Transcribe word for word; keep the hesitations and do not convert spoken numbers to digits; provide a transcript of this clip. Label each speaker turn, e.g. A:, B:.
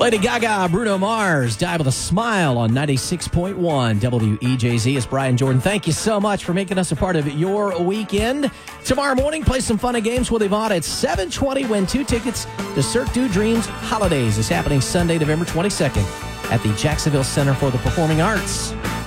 A: Lady Gaga, Bruno Mars, Die With a Smile on ninety-six point one W E J Z. It's Brian Jordan. Thank you so much for making us a part of your weekend. Tomorrow morning, play some fun and games with Yvonne at seven twenty. Win two tickets to Cirque du Dreams Holidays. It's happening Sunday, November twenty-second at the Jacksonville Center for the Performing Arts.